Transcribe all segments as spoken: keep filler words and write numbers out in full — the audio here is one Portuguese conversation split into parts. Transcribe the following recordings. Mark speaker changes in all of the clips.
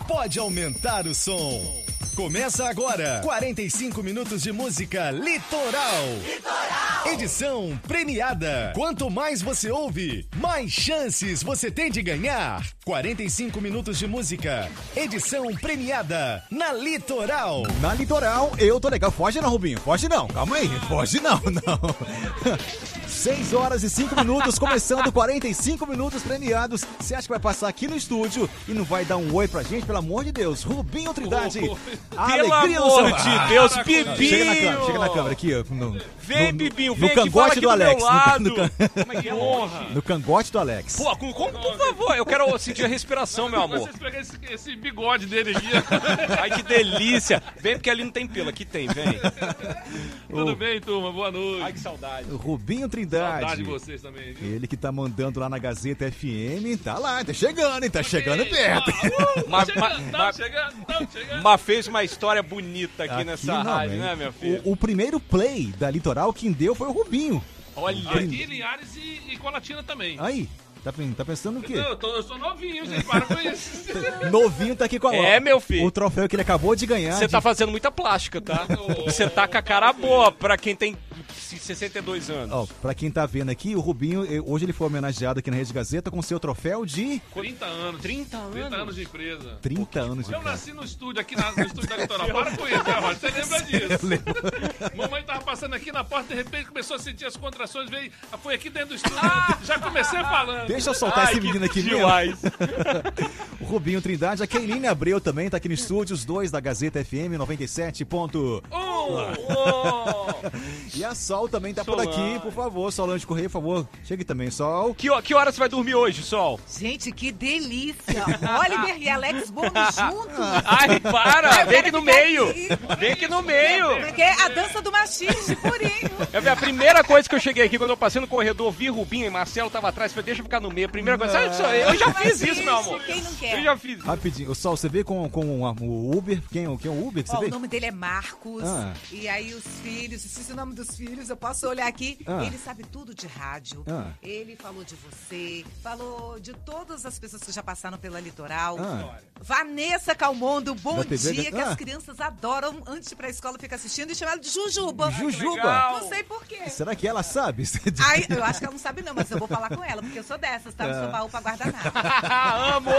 Speaker 1: pode aumentar o som. Começa agora, quarenta e cinco minutos de música Litoral. Litoral. Edição premiada. Quanto mais você ouve, mais chances você tem de ganhar. quarenta e cinco minutos de música, edição premiada na Litoral.
Speaker 2: Na Litoral, eu tô legal. Foge não, Rubinho. Foge não. Calma aí. Foge não, não. seis horas e cinco minutos, começando quarenta e cinco minutos premiados. Você acha que vai passar aqui no estúdio e não vai dar um oi pra gente? Pelo amor de Deus. Rubinho Trindade.
Speaker 3: Oh,
Speaker 2: a
Speaker 3: pelo
Speaker 2: alegria
Speaker 3: amor
Speaker 2: do seu...
Speaker 3: de Deus,
Speaker 2: ah,
Speaker 3: Bibinho.
Speaker 2: Chega na câmera, chega na câmera aqui. Ó, no,
Speaker 3: vem,
Speaker 2: no,
Speaker 3: Bibinho,
Speaker 2: no
Speaker 3: vem aqui,
Speaker 2: cangote
Speaker 3: aqui
Speaker 2: do
Speaker 3: do
Speaker 2: Alex.
Speaker 3: meu lado.
Speaker 2: No, no,
Speaker 3: Como é que é? Honra.
Speaker 2: No cangote do Alex.
Speaker 3: Pô, com, com, por favor, eu quero sentir a respiração, meu amor.
Speaker 4: Vocês pegam esse, esse bigode dele aqui.
Speaker 3: Ai, que delícia. Vem, porque ali não tem pelo, aqui tem, vem.
Speaker 4: Tudo
Speaker 2: O-
Speaker 4: bem, turma? Boa noite.
Speaker 3: Ai, que saudade.
Speaker 2: O Rubinho Trindade.
Speaker 4: Saudade de vocês também, viu?
Speaker 2: Ele que tá mandando lá na Gazeta F M. Tá lá, tá chegando, hein? Tá chegando perto.
Speaker 4: Uh,
Speaker 3: Mas-
Speaker 4: chegando,
Speaker 3: mas-
Speaker 4: não,
Speaker 3: mas-
Speaker 4: chegando, não, chegando.
Speaker 3: Mas fez uma história bonita aqui,
Speaker 2: Aqui
Speaker 3: nessa
Speaker 2: não,
Speaker 3: rádio,
Speaker 2: hein?
Speaker 3: né, minha filha?
Speaker 2: O, o primeiro play da Litoral quem deu foi o Rubinho.
Speaker 3: Olha,
Speaker 4: Aqui em Linhares e, e Colatina também.
Speaker 2: Aí, tá, pen- tá pensando o quê?
Speaker 4: Não, eu, tô, eu sou novinho, gente. Para com isso.
Speaker 2: Novinho tá aqui com a
Speaker 3: É, meu filho.
Speaker 2: O troféu que ele acabou de ganhar.
Speaker 3: você
Speaker 2: de-
Speaker 3: tá fazendo muita plástica, tá? Você tá com a cara boa pra quem tem sessenta e dois anos.
Speaker 2: Ó, pra quem tá vendo aqui, o Rubinho, eh, hoje ele foi homenageado aqui na Rede Gazeta com seu troféu de
Speaker 4: trinta anos.
Speaker 3: trinta anos?
Speaker 4: trinta anos de empresa.
Speaker 2: trinta anos de
Speaker 4: Eu
Speaker 2: casa.
Speaker 4: nasci no estúdio, aqui na, no estúdio da Litoral. Para com isso, né, Rod? Você lembra disso? Mamãe tava passando aqui na porta, de repente começou a sentir as contrações, veio, foi aqui dentro do estúdio. Já comecei falando.
Speaker 2: Deixa eu soltar
Speaker 3: Ai,
Speaker 2: esse
Speaker 3: que
Speaker 2: menino aqui mesmo.
Speaker 3: demais.
Speaker 2: O Rubinho Trindade, a Keiline Abreu também tá aqui no estúdio, os dois da Gazeta F M noventa e sete ponto um.
Speaker 3: Oh.
Speaker 2: E a Sol também tá por
Speaker 3: Solange.
Speaker 2: aqui, por favor, Solange Correia, por favor, chegue também, Sol.
Speaker 3: Que, ho- que hora você vai dormir hoje, Sol?
Speaker 5: Gente, que delícia! Oliver e Alex Gomes juntos!
Speaker 3: Ai, para!
Speaker 5: Eu
Speaker 3: Vem
Speaker 5: quero
Speaker 3: aqui no
Speaker 5: ficar
Speaker 3: meio!
Speaker 5: aqui.
Speaker 3: Vem aqui no meio!
Speaker 5: Porque é a dança do machismo, purinho!
Speaker 3: Eu vi a primeira coisa que eu cheguei aqui, quando eu passei no corredor, vi Rubinho e Marcelo tava atrás, falei, deixa eu ficar no meio. A primeira coisa, sabe, só- eu já fiz isso, meu amor.
Speaker 5: Quem não quer?
Speaker 3: Eu já fiz isso.
Speaker 2: Rapidinho, o Sol, você vê com, com a- o Uber, quem, é- quem é o Uber que você
Speaker 5: Ó,
Speaker 2: vê?
Speaker 5: o nome dele é Marcos.
Speaker 2: Ah.
Speaker 5: E aí os filhos, esqueci o nome dos filhos, eu posso olhar aqui.
Speaker 2: Ah.
Speaker 5: Ele sabe tudo de rádio.
Speaker 2: Ah.
Speaker 5: Ele falou de você, falou de todas as pessoas que já passaram pela Litoral.
Speaker 2: Ah.
Speaker 5: Vanessa Calmondo, bom
Speaker 2: Da T V
Speaker 5: dia,
Speaker 2: da-
Speaker 5: que
Speaker 2: Ah.
Speaker 5: as crianças adoram antes de ir pra escola ficar assistindo e chamar ela de Jujuba.
Speaker 2: Jujuba?
Speaker 3: legal.
Speaker 5: Não sei por quê.
Speaker 2: Será que ela sabe?
Speaker 5: Ai, eu acho que ela não sabe não, mas eu vou falar com ela, porque eu sou dessas, tá? No seu baú pra guardar nada.
Speaker 3: Amo!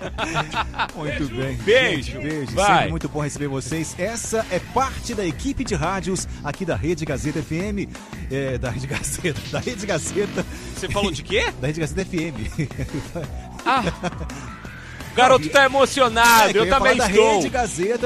Speaker 2: Muito bem.
Speaker 3: Beijo.
Speaker 2: Gente, beijo.
Speaker 3: Vai.
Speaker 2: Sempre muito bom receber vocês. Essa é parte da equipe de rádios aqui da Rede Gazeta F M. É, da Rede Gazeta. Da Rede Gazeta.
Speaker 3: Você falou de quê?
Speaker 2: Da Rede Gazeta F M.
Speaker 3: Ah, o garoto tá emocionado,
Speaker 2: É, que
Speaker 3: eu
Speaker 2: ia falar
Speaker 3: também
Speaker 2: da
Speaker 3: estou.
Speaker 2: Rede Gazeta